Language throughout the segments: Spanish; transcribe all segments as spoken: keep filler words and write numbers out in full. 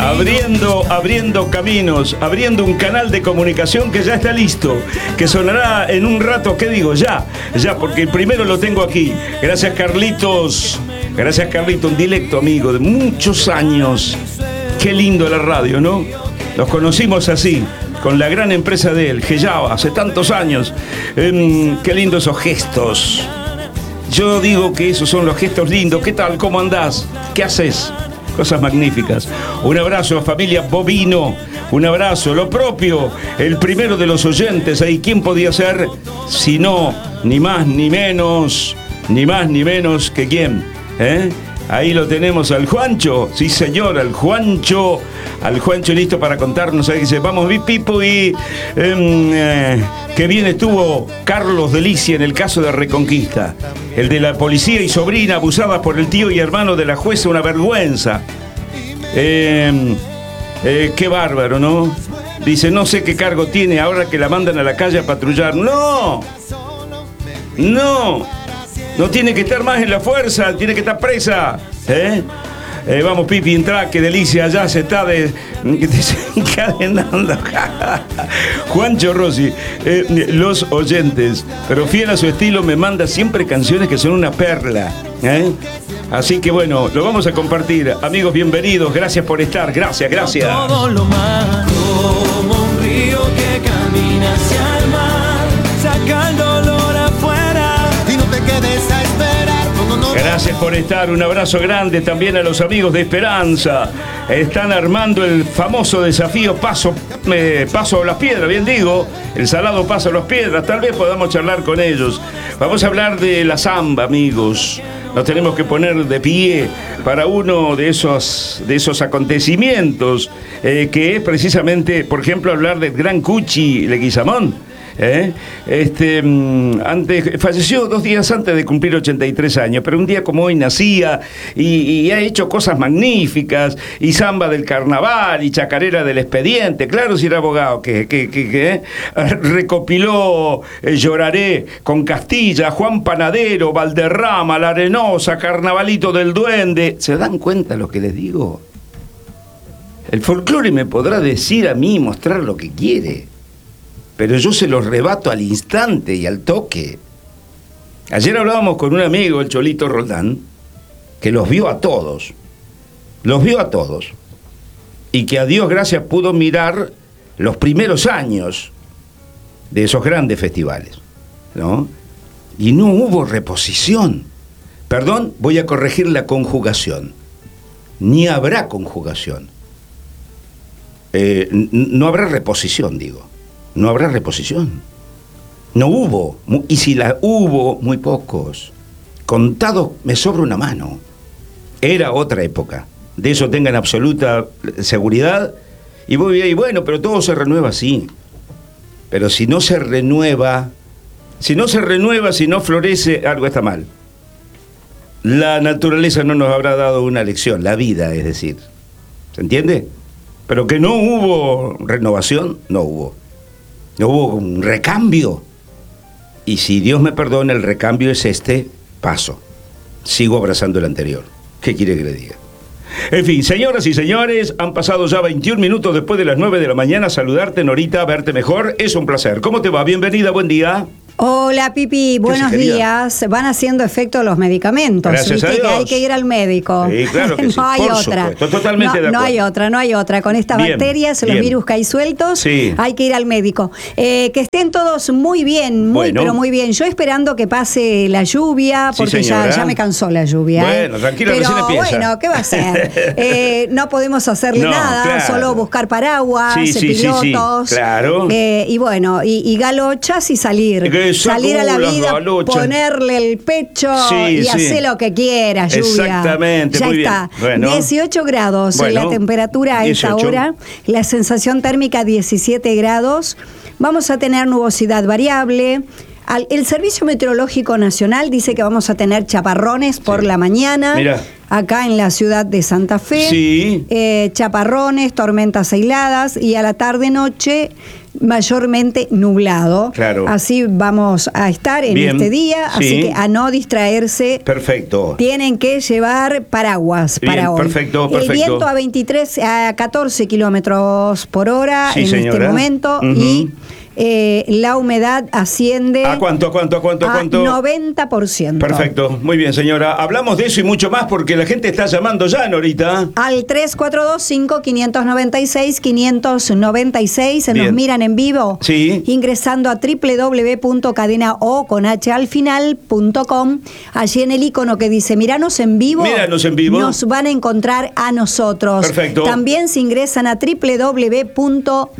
Abriendo, abriendo caminos, abriendo un canal de comunicación que ya está listo, que sonará en un rato, ¿qué digo? Ya, ya, porque el primero lo tengo aquí. Gracias, Carlitos. Gracias, Carlitos, un directo amigo de muchos años. Qué lindo la radio, ¿no? Los conocimos así, con la gran empresa de él, Gellaba, hace tantos años. Eh, qué lindos esos gestos. Yo digo que esos son los gestos lindos. ¿Qué tal? ¿Cómo andás? ¿Qué haces? Cosas magníficas. Un abrazo a familia Bovino. Un abrazo, lo propio, el primero de los oyentes. ¿Y quién podía ser? Si no, ni más ni menos, ni más ni menos que quién. ¿Eh? Ahí lo tenemos al Juancho. Sí, señor, al Juancho. Al Juancho listo para contarnos. Ahí dice, vamos, vi Pipo y... Eh, que bien estuvo Carlos Delicia en el caso de Reconquista. El de la policía y sobrina abusadas por el tío y hermano de la jueza, una vergüenza. Eh, eh, qué bárbaro, ¿no? Dice, no sé qué cargo tiene ahora que la mandan a la calle a patrullar. ¡No! ¡No! No tiene que estar más en la fuerza, tiene que estar presa. ¿Eh? Eh, vamos, Pipi, entra, qué delicia, allá se está de, desencadenando. Juancho Rossi, eh, los oyentes, pero fiel a su estilo, me manda siempre canciones que son una perla. ¿eh? Así que bueno, lo vamos a compartir. Amigos, bienvenidos, gracias por estar, gracias, gracias. Todo lo malo, como un río que camina hacia el mar, saca el dolor afuera y no te quedes a esperar. No, no, no. Gracias por estar, un abrazo grande también a los amigos de Esperanza. Están armando el famoso desafío Paso, eh, paso a las Piedras, bien digo, el salado Paso a las Piedras, tal vez podamos charlar con ellos. Vamos a hablar de la samba, amigos. Nos tenemos que poner de pie para uno de esos, de esos acontecimientos, eh, que es precisamente, por ejemplo, hablar del gran Cuchi Leguizamón. ¿Eh? Este, antes, falleció dos días antes de cumplir ochenta y tres años, pero un día como hoy nacía y, y ha hecho cosas magníficas, y samba del carnaval y chacarera del expediente, claro, si era abogado, que, que, que, que ¿eh? recopiló eh, Lloraré con Castilla, Juan Panadero, Valderrama, La Arenosa, Carnavalito del Duende. ¿Se dan cuenta lo que les digo? El folclore me podrá decir a mí, mostrar lo que quiere, pero yo se los rebato al instante y al toque. Ayer hablábamos con un amigo, el Cholito Roldán, que los vio a todos, los vio a todos, y que a Dios gracias pudo mirar los primeros años de esos grandes festivales, ¿no? Y no hubo reposición. Perdón, voy a corregir la conjugación. Ni habrá conjugación. Eh, no habrá reposición, digo. No habrá reposición. No hubo, y si la hubo, muy pocos. Contados me sobra una mano. Era otra época. De eso tengan absoluta seguridad. Y voy ahí, bueno, pero todo se renueva así. Pero si no se renueva, si no se renueva, si no florece, algo está mal. La naturaleza no nos habrá dado una lección, la vida, es decir. ¿Se entiende? Pero que no hubo renovación, no hubo. No hubo un recambio. Y si Dios me perdona, el recambio es este paso. Sigo abrazando el anterior. ¿Qué quiere que le diga? En fin, señoras y señores, han pasado ya veintiún minutos después de las nueve de la mañana. Saludarte, Norita, verte mejor. Es un placer. ¿Cómo te va? Bienvenida, buen día. Hola, Pipi, buenos días. Van haciendo efecto los medicamentos. Gracias a ¿Viste? Dios. Que hay que ir al médico. Sí, claro que no sí, hay por otra. supuesto, totalmente no, de acuerdo. No hay otra, no hay otra. Con estas Bien, bacterias, los bien. virus que hay sueltos, Sí. hay que ir al médico. Eh, que estén todos muy bien, muy, Bueno. pero muy bien. Yo esperando que pase la lluvia, Sí, porque ya, señora. ya me cansó la lluvia. Bueno, ¿eh? tranquila, pero recién empieza. bueno, ¿qué va a hacer? eh, no podemos hacerle No, nada, claro. solo buscar paraguas, Sí, sí, sí, sí, pilotos. claro. Eh, y bueno, y, y galochas y salir. Que Salir a la sacudas, vida, galochas. ponerle el pecho Sí, y sí. hacer lo que quieras, lluvia. Exactamente, ya muy bien. está. Bueno. dieciocho grados Bueno, la temperatura a esta dieciocho. hora, la sensación térmica diecisiete grados. Vamos a tener nubosidad variable. Al- El Servicio Meteorológico Nacional dice que vamos a tener chaparrones por Sí. la mañana. Mirá. Acá en la ciudad de Santa Fe. Sí. Eh, chaparrones, tormentas aisladas y a la tarde-noche mayormente nublado. Claro. Así vamos a estar en Bien, este día, sí. así que a no distraerse. Perfecto. Tienen que llevar paraguas Bien, para hoy. perfecto, perfecto. El viento a veintitrés, a catorce kilómetros por hora Sí, en señora. este momento. Ujú. Y eh, la humedad asciende ¿A cuánto, a cuánto, a cuánto, a a cuánto? noventa por ciento. Perfecto, muy bien, señora. Hablamos de eso y mucho más porque la gente está llamando ya, Norita. Al tres cuatro dos cinco, cinco nueve seis, cinco nueve seis. Se Bien. nos miran en vivo. Sí. Ingresando a doble u doble u doble u punto cadena o con h al final punto com. Allí en el icono que dice Míranos en vivo. Míranos en vivo. Nos van a encontrar a nosotros. Perfecto. También se ingresan a doble u doble u doble u punto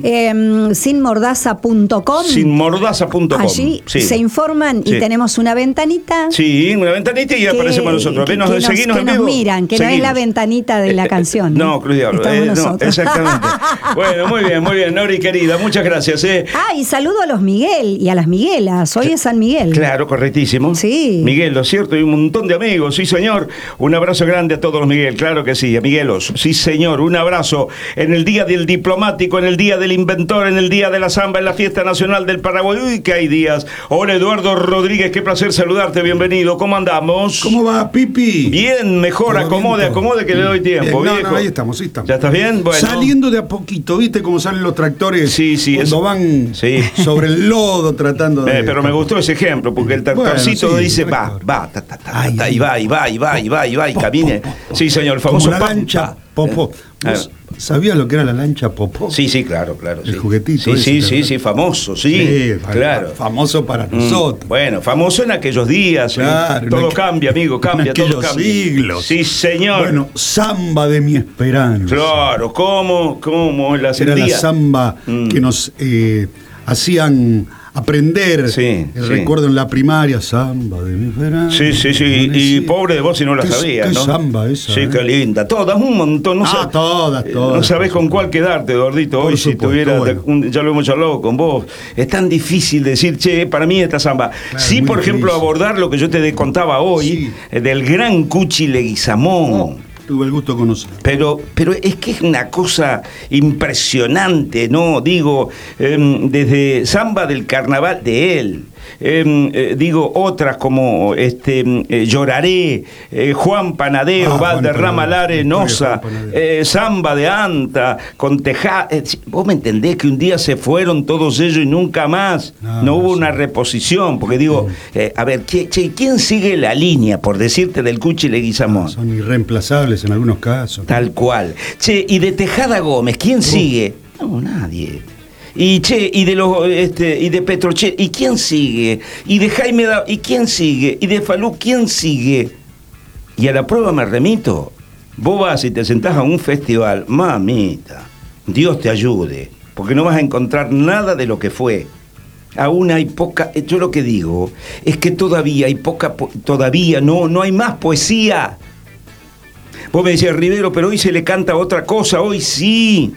sin mordaza punto com. sin mordaza punto com. Allí Sí. se informan Sí. y tenemos una ventanita. Sí, una ventanita y que- aparecemos nosotros. que- Venos, que nos, seguinos que en nos vivo. miran, que no es Seguinos. la ventanita de la Eh, canción. No, Cruz Diablo. Estamos eh, no, nosotros. exactamente. Bueno, muy bien, muy bien, Nori querida, muchas gracias. Eh. Ah, y saludo a los Miguel y a las Miguelas. Hoy es San Miguel. Claro, correctísimo. Sí. Miguel, lo cierto, y un montón de amigos, sí señor. Un abrazo grande a todos los Miguel, claro que sí, a Miguelos, sí señor, un abrazo en el día del diplomático, en el día del inventor, en el día de la samba, en la fiesta nacional del Paraguay. Uy, que hay días. Hola Eduardo Rodríguez, qué placer saludarte, bienvenido. ¿Cómo andamos? ¿Cómo va, Pipi? Bien, mejor, ¿Todo acomode, bien, todo? acomode que le doy tiempo. Bien, no, viejo. no, ahí estamos, ahí estamos. ¿Ya estás bien? Bueno. Saliendo de a poquito, ¿viste cómo salen los tractores? Sí, sí, Cuando eso- van sí. sobre el lodo tratando de... Eh, pero me gustó ese ejemplo, porque el tractorcito Bueno, sí, dice el va, tractor. va, ta, ta, ta, Ay, ta, ay. y va, y va, y va, y va, y va, y Po, camine. po, po. Sí, señor, el Como famoso la pa, lancha pa. Popó. Eh, ¿Vos sabías lo que era la lancha Popó? Sí, sí, claro, claro. El sí. juguetito Sí, ese, sí, ¿te sí, acuerdas? sí, famoso, sí. Sí, claro. famoso para Mm, nosotros. Bueno, famoso en aquellos días. ¿eh? Claro, en Todo aqu- cambia, amigo, cambia, en todo aquellos cambia. siglos. Sí, señor. Bueno, samba de mi esperanza. Claro, ¿cómo? ¿Cómo? La Era la sentía. samba Mm. que nos eh, hacían aprender. Sí, Eh, sí. Recuerdo en la primaria, samba de mi esperanza. Sí, sí, sí. Y, y pobre de vos si no la ¿Qué- sabías, qué ¿no? samba esa, Sí, eh? qué linda. Todas, un montón. No Ah, sab- todas, eh, todas. No sabés con cuál quedarte, Eduardito. Por Hoy, si supuesto, tuviera. bueno. un- ya lo hemos charlado con vos. Es tan difícil decir, che, para mí esta samba. Claro, sí, muy por ejemplo, difícil. abordar lo que yo te contaba hoy, Sí. eh, del gran Cuchi Leguizamón. Oh, tuve el gusto de conocer. Pero, pero es que es una cosa impresionante, ¿no? Digo, em, desde samba del carnaval de él, em, eh, digo, otras como este em, eh, Lloraré, eh, Juan Panadeo, Ah, Juan Valderrama Panadeo, la Arenosa, Juan Panadeo. eh, samba de Anta, con Tejá. eh, vos me entendés que un día se fueron todos ellos y nunca más. Ah, no hubo sí. una reposición, porque digo, eh, a ver, che, che, ¿quién sigue la línea, por decirte, del Cuchi Leguizamón? Son irreemplazables en algunos casos. Tal cual. Che, y de Tejada Gómez, ¿quién sigue? No, nadie. Y che, y de los este, y de Petroche, ¿y quién sigue? Y de Jaime Da, ¿y quién sigue? Y de Falú, ¿quién sigue? Y a la prueba me remito. Vos vas y te sentás a un festival, mamita, Dios te ayude, porque no vas a encontrar nada de lo que fue. Aún hay poca, yo lo que digo es que todavía hay poca, po- todavía no, no hay más poesía. Vos me decías, Rivero, pero hoy se le canta otra cosa, hoy sí.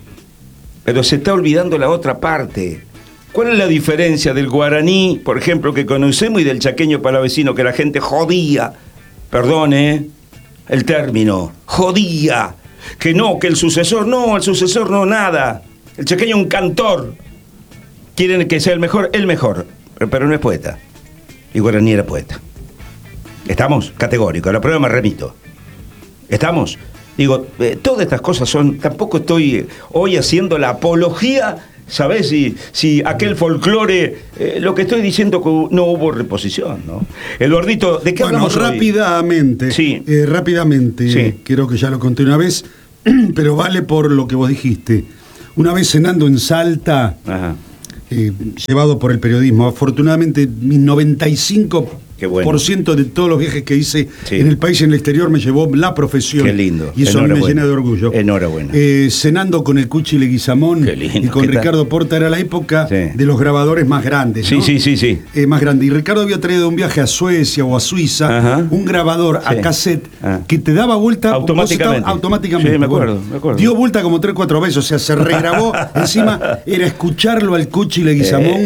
Pero se está olvidando la otra parte. ¿Cuál es la diferencia del guaraní, por ejemplo, que conocemos, y del chaqueño palavecino, que la gente jodía? Perdone, el término, jodía. Que no, que el sucesor, no, el sucesor no, nada. El chaqueño un cantor. Quieren que sea el mejor, el mejor, pero no es poeta. Y guaraní era poeta. ¿Estamos? Categórico, a la prueba me remito. ¿Estamos? Digo, eh, todas estas cosas son, tampoco estoy eh, hoy haciendo la apología, ¿sabés? Si, si aquel folclore, eh, lo que estoy diciendo que no hubo reposición, ¿no? Eduardito, ¿de qué Bueno, hablamos hoy? rápidamente, Sí. eh, rápidamente, Sí. creo que ya lo conté una vez, pero vale por lo que vos dijiste. Una vez cenando en Salta, Ajá. eh, llevado por el periodismo, afortunadamente mi noventa y cinco Qué bueno. por ciento de todos los viajes que hice Sí. en el país y en el exterior me llevó la profesión. Qué lindo. Y eso a mí me Enhorabuena. llena de orgullo. Enhorabuena. Eh, cenando con el Cuchi Leguizamón Qué lindo. y con ¿Qué tal? Ricardo Porta, era la época Sí. de los grabadores más grandes. Sí, ¿no? sí, sí, sí. Eh, más grande. Y Ricardo había traído de un viaje a Suecia o a Suiza Ajá. un grabador Sí. a cassette Ah. que te daba vuelta Automáticamente. vos estabas- automáticamente. Sí, me acuerdo, Bueno, me acuerdo. dio vuelta como tres, cuatro veces, o sea, se regrabó. Encima era escucharlo al Cuchi Leguizamón. Eh.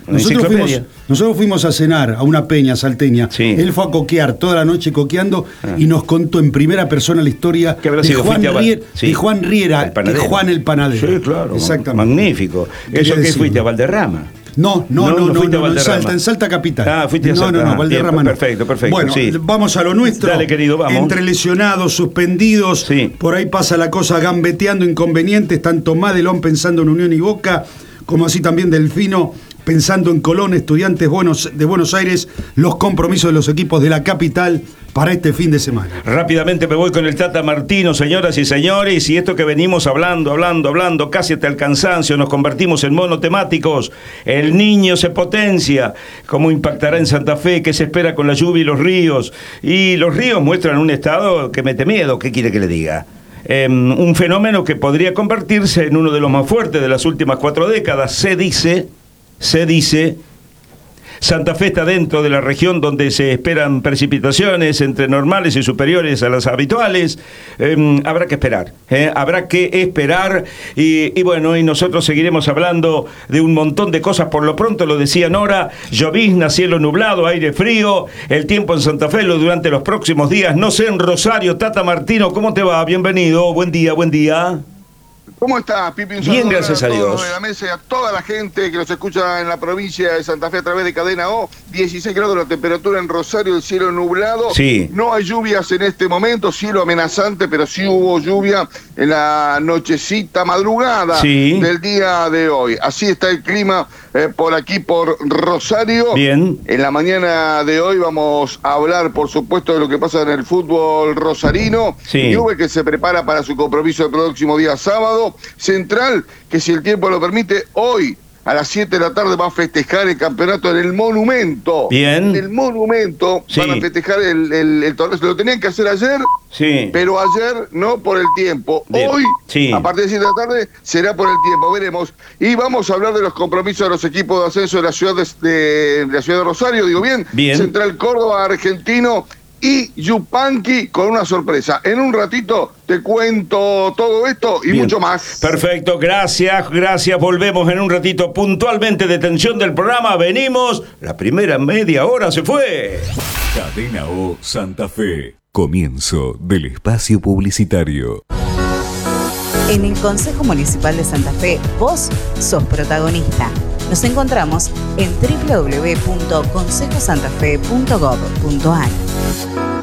Nosotros fuimos, nosotros fuimos a cenar a una peña salteña. Sí. Él fue a coquear toda la noche coqueando ah. y nos contó en primera persona la historia de Juan, Rier, sí. de Juan Riera, de Juan el panadero. Sí, claro. Exactamente. Magnífico. ¿Eso que fuiste a Valderrama? No, no, no, no, no, no, no en Salta, en Salta capital. Ah, fuiste a Salta. No, no, no, Valderrama no. Perfecto, perfecto. Bueno, sí. vamos a lo nuestro. Dale, querido, vamos. Entre lesionados, suspendidos, sí. por ahí pasa la cosa gambeteando inconvenientes, tanto Madelón pensando en Unión y Boca, como así también Delfino pensando en Colón, Estudiantes Buenos, de Buenos Aires, los compromisos de los equipos de la capital para este fin de semana. Rápidamente me voy con el Tata Martino, señoras y señores, y esto que venimos hablando, hablando, hablando, casi hasta el cansancio, nos convertimos en monotemáticos. El niño se potencia, cómo impactará en Santa Fe, qué se espera con la lluvia y los ríos. Y los ríos muestran un estado que mete miedo, ¿qué quiere que le diga? Eh, un fenómeno que podría convertirse en uno de los más fuertes de las últimas cuatro décadas. Se dice, se dice... Santa Fe está dentro de la región donde se esperan precipitaciones entre normales y superiores a las habituales. Eh, habrá que esperar, ¿eh? habrá que esperar y, y bueno, y nosotros seguiremos hablando de un montón de cosas. Por lo pronto, lo decía Nora, llovizna, cielo nublado, aire frío, el tiempo en Santa Fe durante los próximos días. No sé, en Rosario, Tata Martino, ¿cómo te va? Bienvenido, buen día, buen día. ¿Cómo estás, Pipi? Un Bien, gracias a, a Dios. De la mesa y a toda la gente que nos escucha en la provincia de Santa Fe a través de Cadena O. dieciséis grados la temperatura en Rosario, el cielo nublado. Sí. No hay lluvias en este momento, cielo amenazante, pero sí hubo lluvia en la nochecita madrugada sí. del día de hoy. Así está el clima eh, por aquí, por Rosario. Bien. En la mañana de hoy vamos a hablar, por supuesto, de lo que pasa en el fútbol rosarino. Sí. Juve que se prepara para su compromiso el próximo día sábado. Central, que si el tiempo lo permite, hoy a las siete de la tarde va a festejar el campeonato en el Monumento. Bien. En el Monumento sí. van a festejar el, el, el torneo. Lo tenían que hacer ayer, sí. pero ayer no por el tiempo. Bien. Hoy, sí. a partir de siete de la tarde, será por el tiempo. Veremos. Y vamos a hablar de los compromisos de los equipos de ascenso de la ciudad de, de, de la ciudad de Rosario. Digo bien. Bien. Central Córdoba, Argentino y Yupanqui con una sorpresa. En un ratito te cuento todo esto y bien. Mucho más. Perfecto, gracias, gracias. Volvemos en un ratito puntualmente de tensión del programa. Venimos, la primera media hora se fue. Cadena O Santa Fe. Comienzo del espacio publicitario. En el Consejo Municipal de Santa Fe, vos sos protagonista. Nos encontramos en doble u doble u doble u punto consejo santa fe punto gov punto a r.